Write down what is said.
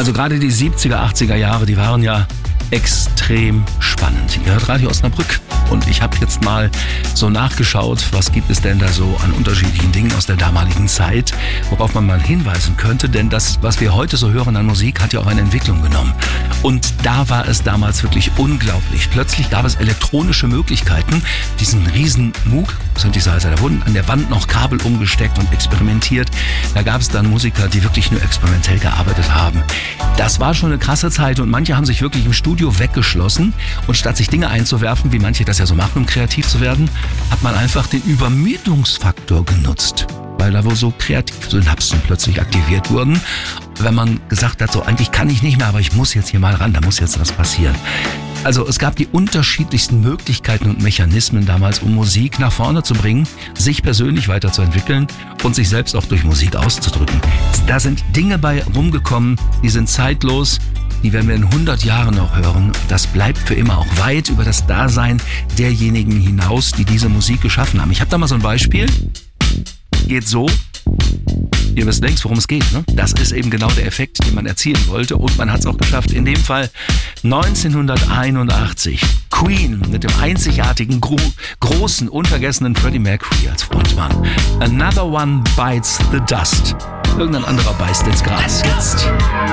Also gerade die 70er, 80er Jahre, die waren ja extrem spannend. Ihr hört Radio Osnabrück und ich habe jetzt mal so nachgeschaut, was gibt es denn da so an unterschiedlichen Dingen aus der damaligen Zeit, worauf man mal hinweisen könnte, denn das, was wir heute so hören an Musik, hat ja auch eine Entwicklung genommen. Und da war es damals wirklich unglaublich. Plötzlich gab es elektronische Möglichkeiten, diesen riesen Moog-Synthesizer, da wurden an der Wand noch Kabel umgesteckt und experimentiert. Da gab es dann Musiker, die wirklich nur experimentell gearbeitet haben. Das war schon eine krasse Zeit und manche haben sich wirklich im Studio weggeschlossen und statt sich Dinge einzuwerfen, wie manche das ja so machen, um kreativ zu werden, hat man einfach den Übermüdungsfaktor genutzt, weil da wohl so Kreativsynapsen plötzlich aktiviert wurden. Wenn man gesagt hat, so eigentlich kann ich nicht mehr, aber ich muss jetzt hier mal ran, da muss jetzt was passieren. Also es gab die unterschiedlichsten Möglichkeiten und Mechanismen damals, um Musik nach vorne zu bringen, sich persönlich weiterzuentwickeln und sich selbst auch durch Musik auszudrücken. Da sind Dinge bei rumgekommen, die sind zeitlos, die werden wir in 100 Jahren noch hören. Das bleibt für immer auch weit über das Dasein derjenigen hinaus, die diese Musik geschaffen haben. Ich habe da mal so ein Beispiel. Geht so. Ihr wisst längst, worum es geht, ne? Das ist eben genau der Effekt, den man erzielen wollte und man hat es auch geschafft. In dem Fall 1981. Queen mit dem einzigartigen, großen, unvergessenen Freddie Mercury als Frontmann. Another One Bites the Dust. Irgendein anderer beißt ins Gras. Jetzt.